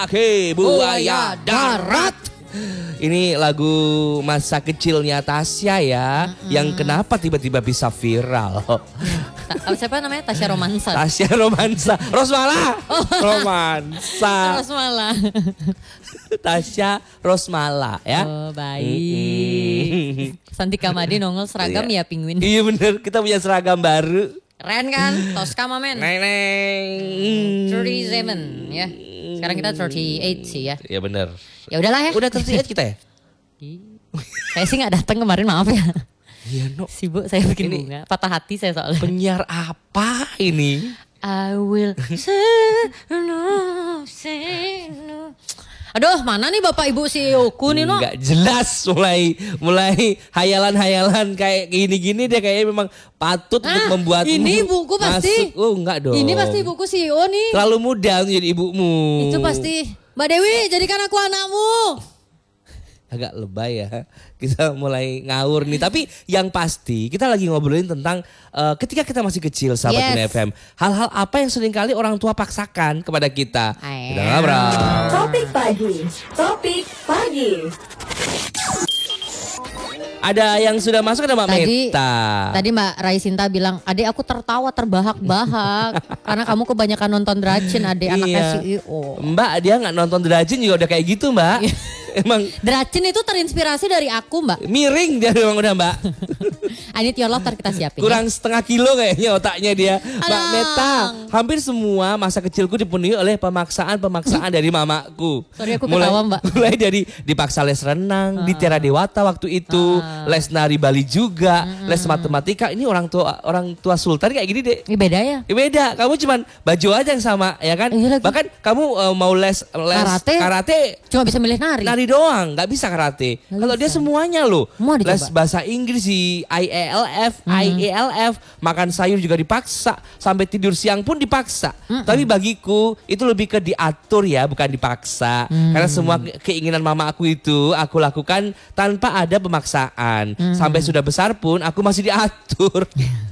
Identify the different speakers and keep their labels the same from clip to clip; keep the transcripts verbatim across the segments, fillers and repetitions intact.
Speaker 1: Oke, Buaya Darat. Ini lagu masa kecilnya Tasya ya, mm-hmm. yang kenapa tiba-tiba bisa viral.
Speaker 2: Ta- siapa namanya? Tasya Romansa.
Speaker 1: Tasya Romansa. Rosmala. Oh. Romansa.
Speaker 2: Rosmala.
Speaker 1: Tasya Rosmala ya.
Speaker 2: Oh baik. Mm-hmm. Santika Madi nongol seragam ya Penguin.
Speaker 1: Iya bener, kita punya seragam baru.
Speaker 2: Keren kan? Tosca mamen.
Speaker 1: Neng neng.
Speaker 2: tiga puluh tujuh ya. Sekarang kita tiga puluh delapan sih ya.
Speaker 1: Iya bener.
Speaker 2: Ya udahlah ya.
Speaker 1: Udah tiga puluh delapan kita ya?
Speaker 2: Saya sih gak datang kemarin, maaf ya.
Speaker 1: Iya no.
Speaker 2: Sibuk saya bikin
Speaker 1: ini
Speaker 2: bunga. Patah hati saya soalnya.
Speaker 1: Penyiar apa ini?
Speaker 2: I will say no, say no. Aduh, mana nih Bapak Ibu C E O-ku nih no?
Speaker 1: Enggak jelas, mulai mulai hayalan-hayalan kayak gini-gini dia kayaknya memang patut nah, untuk membuat
Speaker 2: ini ibuku pasti.
Speaker 1: Masuk. Oh enggak dong.
Speaker 2: Ini pasti ibuku C E O nih.
Speaker 1: Terlalu muda untuk jadi ibumu.
Speaker 2: Itu pasti. Mbak Dewi, jadikan aku anakmu.
Speaker 1: Agak lebay ya, kita mulai ngawur nih. Tapi yang pasti kita lagi ngobrolin tentang uh, ketika kita masih kecil sahabat yes. Bunda F M. Hal-hal apa yang seringkali orang tua paksakan kepada kita. Ayo. Kita ngobrol.
Speaker 3: Topik pagi, topik pagi.
Speaker 1: Ada yang sudah masuk, ada Mbak
Speaker 2: tadi,
Speaker 1: Meta.
Speaker 2: Tadi Mbak Rai Sinta bilang, adik aku tertawa terbahak-bahak. Karena kamu kebanyakan nonton Dracin, adik
Speaker 1: iya.
Speaker 2: anaknya C E O.
Speaker 1: Mbak dia gak nonton Dracin juga udah kayak gitu Mbak. Emang
Speaker 2: Dracin itu terinspirasi dari aku Mbak.
Speaker 1: Miring dia memang udah Mbak.
Speaker 2: I need your love, ntar kita siapin.
Speaker 1: Kurang
Speaker 2: ya.
Speaker 1: setengah kilo kayaknya otaknya dia.
Speaker 2: Alang.
Speaker 1: Mbak Meta, hampir semua masa kecilku dipenuhi oleh pemaksaan-pemaksaan dari mamaku.
Speaker 2: Sorry aku
Speaker 1: mulai,
Speaker 2: ketawa Mbak.
Speaker 1: Mulai dari dipaksa les renang, uh. di Tera Dewata waktu itu, uh. les nari Bali juga, uh. les matematika. Ini orang tua orang tua Sultan kayak gini deh.
Speaker 2: Ini beda ya?
Speaker 1: Ini beda, kamu cuman baju aja yang sama ya kan?
Speaker 2: Iya
Speaker 1: Bahkan kamu uh, mau les, les
Speaker 2: karate,
Speaker 1: karate
Speaker 2: cuma bisa milih nari.
Speaker 1: Nari doang, nggak bisa karate. Kalau dia semuanya loh. Les bahasa Inggris di I E L F, hmm. I E L F, makan sayur juga dipaksa, sampai tidur siang pun dipaksa. Hmm. Tapi bagiku itu lebih ke diatur ya, bukan dipaksa. Hmm. Karena semua keinginan mama aku itu aku lakukan tanpa ada pemaksaan. Hmm. Sampai sudah besar pun aku masih diatur.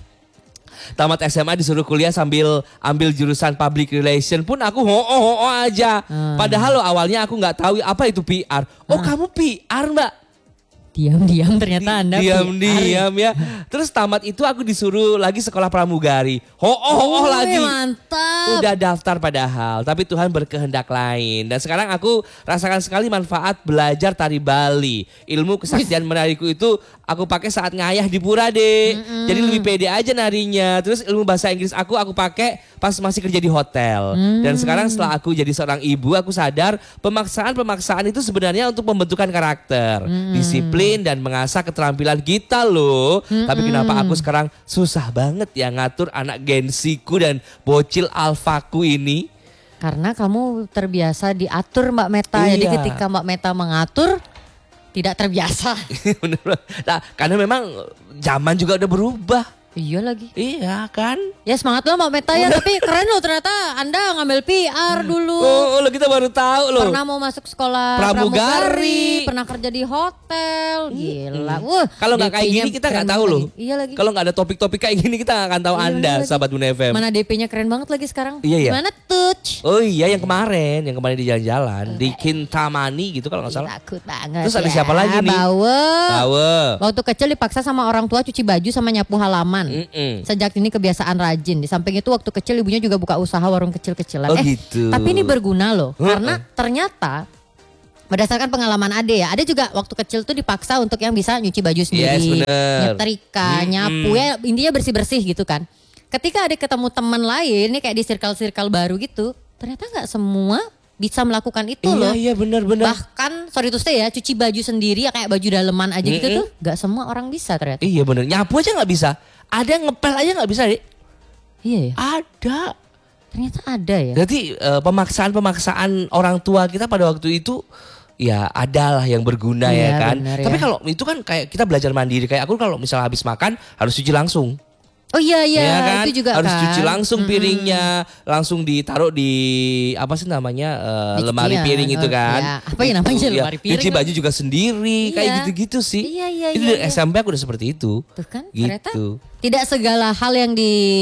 Speaker 1: Tamat S M A disuruh kuliah sambil ambil jurusan public relation pun aku ho-ho aja. Hmm. Padahal lo awalnya aku nggak tahu apa itu P R. Oh hmm. kamu P R Mbak?
Speaker 2: Diam-diam ternyata Anda
Speaker 1: Diam-diam ya. Terus tamat itu aku disuruh lagi sekolah pramugari. Ho-oh
Speaker 2: oh,
Speaker 1: lagi.
Speaker 2: Mantap.
Speaker 1: Udah daftar padahal. Tapi Tuhan berkehendak lain. Dan sekarang aku rasakan sekali manfaat belajar tari Bali. Ilmu kesaktian menariku itu aku pakai saat ngayah di pura deh. Mm-hmm. Jadi lebih pede aja narinya. Terus ilmu bahasa Inggris aku aku pakai pas masih kerja di hotel. Mm. Dan sekarang setelah aku jadi seorang ibu, aku sadar pemaksaan-pemaksaan itu sebenarnya untuk pembentukan karakter. Mm. Disiplin dan mengasah keterampilan kita loh. Mm-mm. Tapi kenapa aku sekarang susah banget ya ngatur anak gensiku dan bocil alfaku ini?
Speaker 2: Karena kamu terbiasa diatur Mbak Meta. Iya. Jadi ketika Mbak Meta mengatur tidak terbiasa.
Speaker 1: Bener. Nah, karena memang zaman juga udah berubah.
Speaker 2: Iya lagi.
Speaker 1: Iya kan.
Speaker 2: Ya semangat loh Mbak Meta ya. Tapi keren loh ternyata Anda ngambil P R dulu.
Speaker 1: Oh, oh kita baru tahu loh.
Speaker 2: Pernah mau masuk sekolah
Speaker 1: pramugari,
Speaker 2: pramugari pernah kerja di hotel. Gila. Hmm. Wah,
Speaker 1: kalau nggak kayak gini kita nggak tahu loh.
Speaker 2: Iya lagi.
Speaker 1: Kalau nggak ada topik-topik kayak gini kita nggak akan tahu iya, Anda sahabat Bunda F M.
Speaker 2: Mana D P-nya keren banget lagi sekarang.
Speaker 1: Iya, iya.
Speaker 2: Gimana touch?
Speaker 1: Oh iya yang kemarin, yang kemarin di jalan-jalan di Kintamani gitu kalau nggak salah.
Speaker 2: Takut banget.
Speaker 1: Terus ada
Speaker 2: ya.
Speaker 1: siapa lagi nih?
Speaker 2: Bawa.
Speaker 1: Bawa.
Speaker 2: Waktu kecil dipaksa sama orang tua cuci baju sama nyapu halaman. Mm-mm. Sejak ini kebiasaan rajin. Di samping itu waktu kecil ibunya juga buka usaha warung kecil-kecilan.
Speaker 1: Oh
Speaker 2: eh,
Speaker 1: gitu.
Speaker 2: Tapi ini berguna loh.
Speaker 1: Uh-uh.
Speaker 2: Karena ternyata berdasarkan pengalaman Ade ya. Ade juga waktu kecil tuh dipaksa untuk yang bisa nyuci baju sendiri.
Speaker 1: Yes,
Speaker 2: nyetrika,
Speaker 1: hmm.
Speaker 2: nyapu ya. Intinya bersih-bersih gitu kan. Ketika Ade ketemu teman lain. Ini kayak di circle-circle baru gitu. Ternyata gak semua bisa melakukan itu
Speaker 1: iya,
Speaker 2: loh.
Speaker 1: Iya benar-benar.
Speaker 2: Bahkan sorry to say ya. Cuci baju sendiri ya kayak baju daleman aja mm-hmm. gitu tuh. Gak semua orang bisa ternyata.
Speaker 1: Iya benar. Nyapu aja gak bisa. Ada yang ngepel aja gak bisa deh.
Speaker 2: Iya ya?
Speaker 1: Ada.
Speaker 2: Ternyata ada ya.
Speaker 1: Jadi uh, pemaksaan-pemaksaan orang tua kita pada waktu itu ya adalah yang berguna iya, ya kan. Benar, tapi ya. Kalau itu kan kayak kita belajar mandiri. Kayak aku kalau misalnya habis makan harus cuci langsung.
Speaker 2: Oh iya iya
Speaker 1: ya kan?
Speaker 2: Itu juga
Speaker 1: harus
Speaker 2: kan.
Speaker 1: cuci langsung piringnya, hmm. langsung ditaruh di apa sih namanya uh, lemari
Speaker 2: iya,
Speaker 1: piring itu kan.
Speaker 2: Ya. Apa ya namanya
Speaker 1: itu,
Speaker 2: lemari
Speaker 1: ya.
Speaker 2: piring?
Speaker 1: Cuci baju juga sendiri,
Speaker 2: iya.
Speaker 1: kayak gitu-gitu sih.
Speaker 2: Iya iya
Speaker 1: itu
Speaker 2: iya.
Speaker 1: Dari iya. S M P aku udah seperti itu.
Speaker 2: Tuh kan,
Speaker 1: gitu.
Speaker 2: ternyata tidak segala hal yang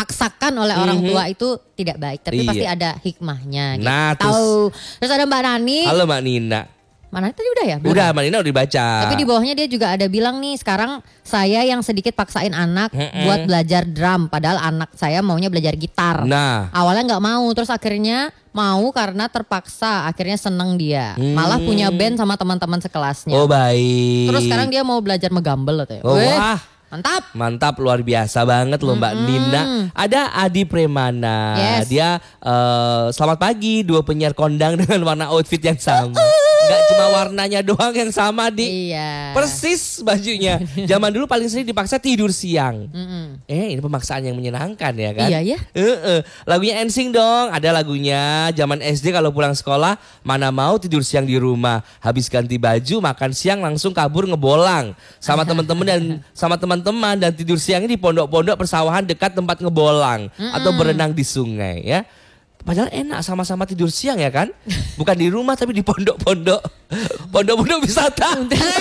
Speaker 2: dipaksakan oleh orang
Speaker 1: Mhm.
Speaker 2: tua itu tidak baik, tapi
Speaker 1: Iya.
Speaker 2: pasti ada hikmahnya gitu.
Speaker 1: Nah,
Speaker 2: Tahu. Terus ada Mbak Nani.
Speaker 1: Halo Mbak Nina.
Speaker 2: Mbak Nani tadi udah ya? Belum
Speaker 1: Udah
Speaker 2: ya?
Speaker 1: Mbak Nina udah dibaca.
Speaker 2: Tapi di bawahnya dia juga ada bilang nih, sekarang saya yang sedikit paksain anak
Speaker 1: Mm-mm.
Speaker 2: buat belajar drum, padahal anak saya maunya belajar gitar.
Speaker 1: Nah.
Speaker 2: Awalnya nggak mau, terus akhirnya mau karena terpaksa, akhirnya seneng dia.
Speaker 1: Hmm.
Speaker 2: Malah punya band sama teman-teman sekelasnya.
Speaker 1: Oh baik.
Speaker 2: Terus sekarang dia mau belajar megambel atau ya.
Speaker 1: Oh,
Speaker 2: Weh,
Speaker 1: wah.
Speaker 2: mantap.
Speaker 1: Mantap, luar biasa banget loh Mbak Nina. Ada Adi Premana.
Speaker 2: Yes.
Speaker 1: Dia eh, selamat pagi, dua penyiar kondang dengan warna outfit yang sama. Gak cuma warnanya doang yang sama di.
Speaker 2: Iya.
Speaker 1: Persis bajunya. Zaman dulu paling sering dipaksa tidur siang.
Speaker 2: Mm-mm.
Speaker 1: Eh ini pemaksaan yang menyenangkan ya kan?
Speaker 2: Iya ya.
Speaker 1: Heeh. Lagunya N Sync dong. Ada lagunya zaman S D kalau pulang sekolah mana mau tidur siang di rumah. Habis ganti baju makan siang langsung kabur ngebolang sama teman-teman dan sama teman-teman dan tidur siangnya di pondok-pondok persawahan dekat tempat ngebolang atau berenang di sungai ya. Padahal enak sama-sama tidur siang ya kan? Bukan di rumah tapi di pondok-pondok. Pondok-pondok wisata.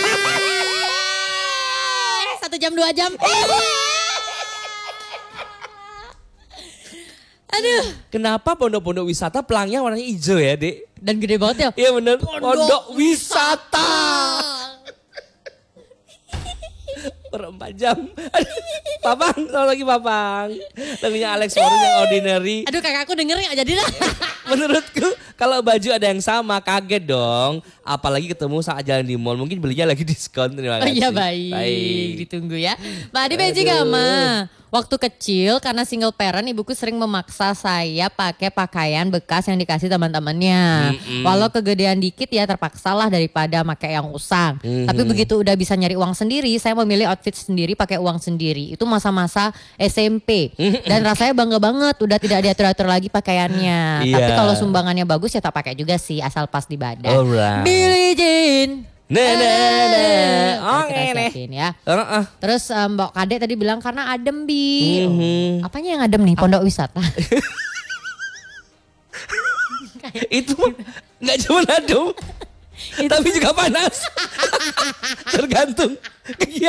Speaker 2: Satu jam dua jam. Aduh.
Speaker 1: Kenapa pondok-pondok wisata pelangnya warnanya hijau ya, Dek?
Speaker 2: Dan gede banget ya.
Speaker 1: Iya bener. Pondok wisata. Per empat jam. Papang, selamat lagi Papang. Lagunya Alex Warren yang Ordinary.
Speaker 2: Aduh kakakku denger gak jadi dah.
Speaker 1: Menurutku kalau baju ada yang sama kaget dong. Apalagi ketemu saat jalan di mall. Mungkin belinya lagi diskon. Terima
Speaker 2: Oh
Speaker 1: kasih.
Speaker 2: iya baik.
Speaker 1: Baik.
Speaker 2: Ditunggu ya. Mbak Adi Benji Gama. Waktu kecil karena single parent ibuku sering memaksa saya pakai pakaian bekas yang dikasih teman-temannya.
Speaker 1: Mm-mm.
Speaker 2: Walau kegedean dikit ya terpaksalah daripada pakai yang usang.
Speaker 1: Mhm.
Speaker 2: Tapi begitu udah bisa nyari uang sendiri, saya memilih outfit sendiri pakai uang sendiri. Itu masa-masa S M P. Dan rasanya bangga banget udah tidak diatur-atur lagi pakaiannya.
Speaker 1: Iya.
Speaker 2: Tapi kalau sumbangannya bagus ya tak pakai juga sih asal pas di badan.
Speaker 1: Alright.
Speaker 2: Billie Jean.
Speaker 1: Nah, nah, nah.
Speaker 2: Nah,
Speaker 1: Oke
Speaker 2: kita
Speaker 1: nih.
Speaker 2: siapin ya.
Speaker 1: Heeh.
Speaker 2: Terus um, Mbak Kade tadi bilang karena adem Bi.
Speaker 1: Mhm.
Speaker 2: Apanya yang adem nih? Pondok wisata.
Speaker 1: Itu nggak cuma adem, tapi juga panas. Tergantung kegiatan.